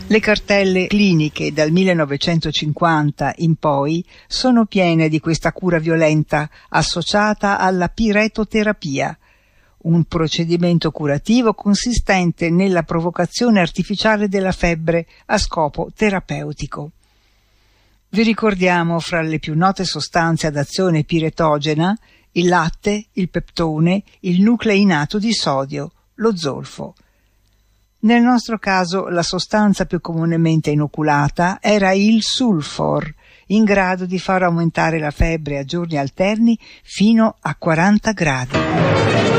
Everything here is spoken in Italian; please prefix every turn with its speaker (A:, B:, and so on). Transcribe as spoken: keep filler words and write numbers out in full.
A: Le cartelle cliniche dal millenovecentocinquanta in poi sono piene di questa cura violenta associata alla piretoterapia, un procedimento curativo consistente nella provocazione artificiale della febbre a scopo terapeutico. Vi ricordiamo fra le più note sostanze ad azione piretogena il latte, il peptone, il nucleinato di sodio, lo zolfo. Nel nostro caso la sostanza più comunemente inoculata era il sulfor, in grado di far aumentare la febbre a giorni alterni fino a quaranta gradi.